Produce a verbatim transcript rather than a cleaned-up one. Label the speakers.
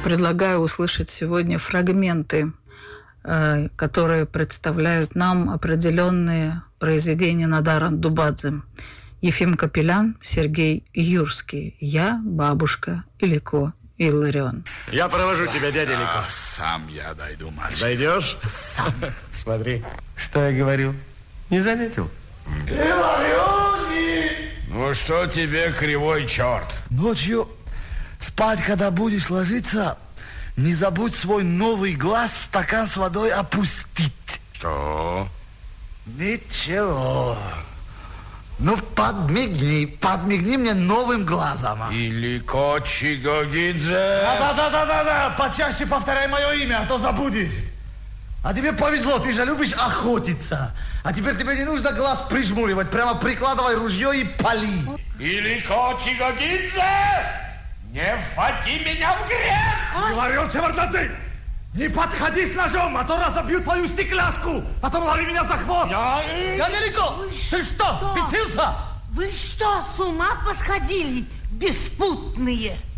Speaker 1: Предлагаю услышать сегодня фрагменты, которые представляют нам определенные произведения Нодара Дубадзе. Ефим Капелян, Сергей Юрский. Я, бабушка, Илико, Илларион.
Speaker 2: Я провожу тебя, дядя Илико.
Speaker 3: А, сам я дойду, мальчик.
Speaker 2: Дойдешь?
Speaker 3: Сам.
Speaker 2: Смотри.
Speaker 4: Что я говорил? Не заметил?
Speaker 3: Иллариони! Ну что тебе, кривой черт?
Speaker 5: Ночью спать, когда будешь ложиться, не забудь свой новый глаз в стакан с водой опустить.
Speaker 3: Что?
Speaker 5: Ничего. Ну, подмигни, подмигни мне новым глазом. А?
Speaker 3: Илико Чигогидзе.
Speaker 5: Да-да-да-да-да, почаще повторяй мое имя, а то забудешь. А тебе повезло, ты же любишь охотиться. А теперь тебе не нужно глаз прижмуривать, прямо прикладывай ружье и пали.
Speaker 3: Илико Чигогидзе! Не вводи меня в грех!
Speaker 5: Говорил Чевардадзе! Не подходи с ножом, а то разобью твою стекляшку! Потом лови меня за хвост!
Speaker 3: Я...
Speaker 5: Дядя Лико, ты что,
Speaker 6: что?
Speaker 5: бесился?
Speaker 6: Вы что, с ума посходили, беспутные?